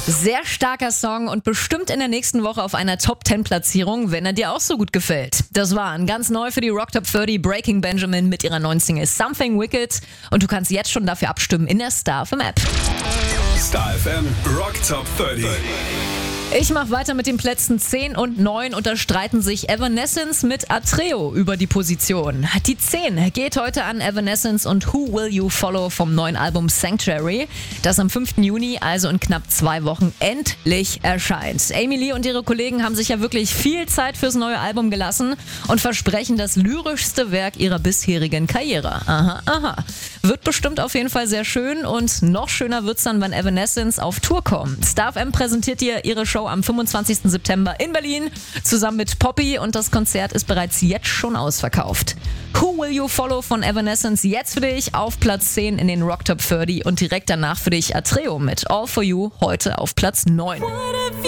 Sehr starker Song und bestimmt in der nächsten Woche auf einer Top-10-Platzierung, wenn er dir auch so gut gefällt. Das waren ganz neu für die Rock Top 30 Breaking Benjamin mit ihrer neuen Single Something Wicked und du kannst jetzt schon dafür abstimmen in der Star FM App. Star FM Rock Top 30. Ich mache weiter mit den Plätzen 10 und 9 und da streiten sich Evanescence mit Atreo über die Position. Die 10 geht heute an Evanescence und Who Will You Follow vom neuen Album Sanctuary, das am 5. Juni, also in knapp 2 Wochen, endlich erscheint. Amy Lee und ihre Kollegen haben sich ja wirklich viel Zeit fürs neue Album gelassen und versprechen das lyrischste Werk ihrer bisherigen Karriere. Aha. Wird bestimmt auf jeden Fall sehr schön und noch schöner wird's dann, wenn Evanescence auf Tour kommt. Star FM präsentiert dir ihre Show am 25. September in Berlin zusammen mit Poppy und das Konzert ist bereits jetzt schon ausverkauft. Who Will You Follow von Evanescence jetzt für dich auf Platz 10 in den Rock Top 30 und direkt danach für dich Atreo mit All For You heute auf Platz 9.